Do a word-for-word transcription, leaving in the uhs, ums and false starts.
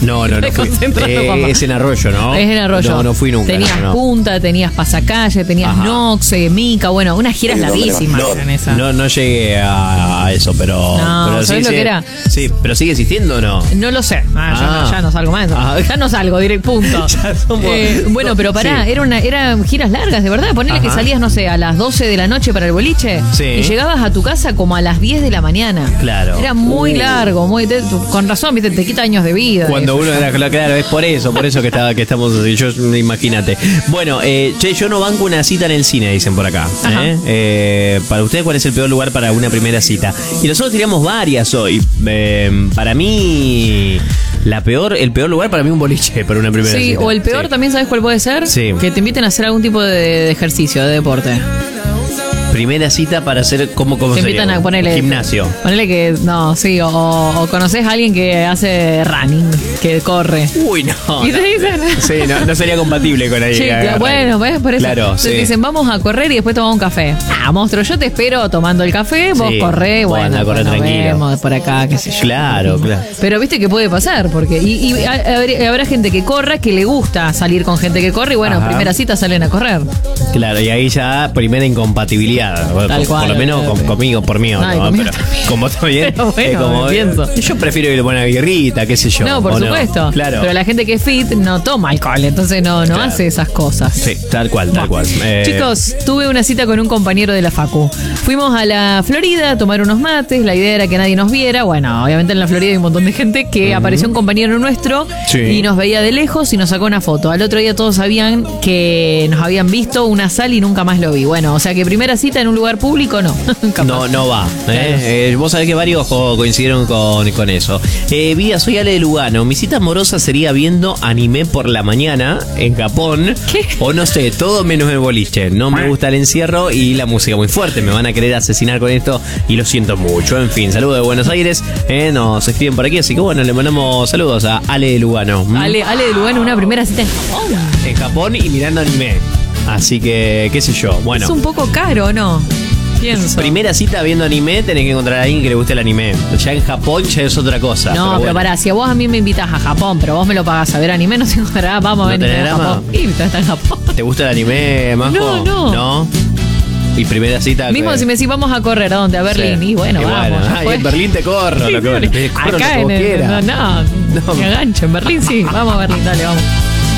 No, no, no fui. Eh, es en Arroyo, ¿no? Es en Arroyo. No, no fui nunca. Tenías no, no. Punta, tenías Pasacalle, tenías Ajá. Nox, eh, Mica, bueno, unas giras larguísimas no, eran esas. No, no llegué a, a eso, pero. No, pero ¿sabés sí, lo sí, que era? Sí, pero ¿sigue existiendo o no? No lo sé. Ah, ya, Ah. no, ya no salgo más. Ah. Ya no salgo, directo, punto. Ya somos- Eh, bueno, pero pará, Sí. era una, eran giras largas, de verdad. Ponele Ajá. que salías, no sé, a las doce de la noche para el boliche Sí. y llegabas a tu casa como a las diez de la mañana. Claro. Era muy Uh. largo, muy te- con razón, viste, te quita años de vida. Cuando eso. uno era claro, es por eso, por eso que está, que estamos, yo imagínate. Bueno, eh, che, yo no banco una cita en el cine, dicen por acá. Ajá. ¿eh? Eh, para ustedes, ¿cuál es el peor lugar para una primera cita? Y nosotros tiramos varias hoy. Eh, para mí, la peor, el peor lugar para mí un boliche para una primera Sí, cita. o el peor Sí. también, ¿sabes cuál puede ser? Sí. Que te inviten a hacer algún tipo de, de ejercicio, de deporte. Primera cita para hacer, ¿cómo, cómo Te sería? invitan a ponerle. Gimnasio. Ponele que, no, sí, o, o conoces a alguien que hace running, que corre. Uy, no. Y te dicen. Sí, no, no sería compatible con ahí. Che, agarrar. bueno, ¿ves? Por eso. Claro, Entonces sí. dicen, vamos a correr y después tomamos un café. Ah, monstruo, yo te espero tomando el café, vos Sí, corrés, vos bueno, andá a correr nos tranquilo. vemos por acá, qué sé yo. Claro, claro. Pero viste que puede pasar, porque y, y ha- habrá, habrá gente que corra, que le gusta salir con gente que corre, y bueno, Ajá. primera cita salen a correr. Claro, y ahí ya primera incompatibilidad. Por, Tal cual, por lo menos olvídate. con- conmigo, por mí. Ay, ¿no? conmigo Pero también. como está bien. Pero bueno, es como, me pienso. Yo prefiero ir a una birrita, qué sé yo. No, por ¿o supuesto. Claro. Pero la gente que es fit no toma alcohol, entonces no, no Claro. hace esas cosas. Sí, tal cual, tal cual. Eh, Chicos, tuve una cita con un compañero de la Facu. Fuimos a la Florida a tomar unos mates. La idea era que nadie nos viera. Bueno, obviamente en la Florida hay un montón de gente que apareció un compañero nuestro Sí. y nos veía de lejos y nos sacó una foto. Al otro día todos sabían que nos habían visto una sal y nunca más lo vi. Bueno, o sea que primera cita en un lugar público no. Capaz. No, no va. ¿eh? Eh, vos sabés que varios co- coincidieron con, con eso. Eh, Vía, soy Ale de Lugano. Mi cita amorosa sería viendo anime por la mañana en Japón. ¿Qué? O no sé, todo menos el boliche. No me gusta el encierro y la música muy fuerte. Me van a querer asesinar con esto y lo siento mucho. En fin, saludos de Buenos Aires. Eh, nos escriben por aquí, así que bueno, le mandamos saludos a Ale de Lugano. ¿Mm? Ale, Ale de Lugano, una primera cita en Japón. En Japón y mirando anime. Así que, qué sé yo. Bueno. Es un poco caro, ¿no? Pienso. Primera cita viendo anime, tenés que encontrar a alguien que le guste el anime. Ya en Japón ya es otra cosa. No, pero, bueno. pará, si a vos a mí me invitas a Japón, pero vos me lo pagás a ver anime, no tengo nada, vamos a ver ¿No anime tenés en drama? Japón. Y está en Japón. ¿Te gusta el anime, Majo? No, no. ¿No? Y primera cita. Mismo que- si me decís vamos a correr, ¿a dónde? A Berlín. Sí. Y bueno, Y vamos. ya ay, fue. en Berlín te corro. Lo que, te corro Acá lo que vos en el, quieras. no, no, No. me agancho. En Berlín sí, vamos a Berlín, dale, vamos.